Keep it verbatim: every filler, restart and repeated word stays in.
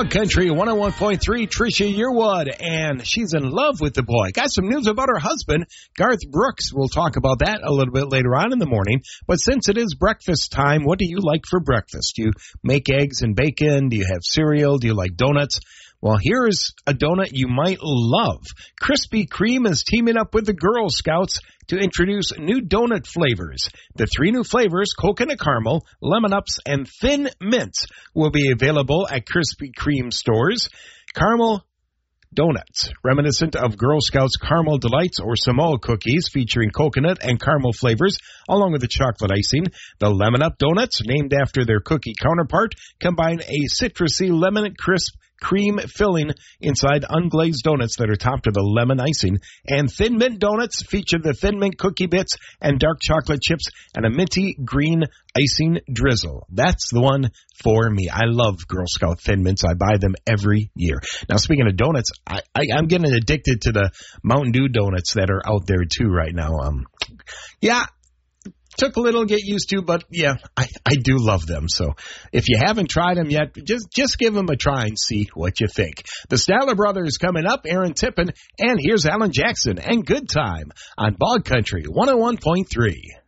Bog Country one oh one point three, Trisha Yearwood, and she's in love with the boy. Got some news about her husband, Garth Brooks. We'll talk about that a little bit later on in the morning. But since it is breakfast time, what do you like for breakfast? Do you make eggs and bacon? Do you have cereal? Do you like donuts? Well, here's a donut you might love. Krispy Kreme is teaming up with the Girl Scouts to introduce new donut flavors. The three new flavors, coconut caramel, lemon ups, and thin mints, will be available at Krispy Kreme stores. Caramel donuts, reminiscent of Girl Scouts Caramel Delights or Samoa cookies, featuring coconut and caramel flavors, along with the chocolate icing. The Lemon Up donuts, named after their cookie counterpart, combine a citrusy lemon crisp cream filling inside unglazed donuts that are topped with a lemon icing. And Thin Mint donuts feature the Thin Mint cookie bits and dark chocolate chips and a minty green icing drizzle. That's the one for me. I love Girl Scout Thin Mints. I buy them every year. Now, speaking of donuts, I, I, I'm getting addicted to the Mountain Dew donuts that are out there, too, right now. Um, yeah. Took a little to get used to, but yeah, I, I do love them. So if you haven't tried them yet, just just give them a try and see what you think. The Statler Brothers coming up, Aaron Tippin, and here's Alan Jackson and Good Time on Bog Country one oh one point three.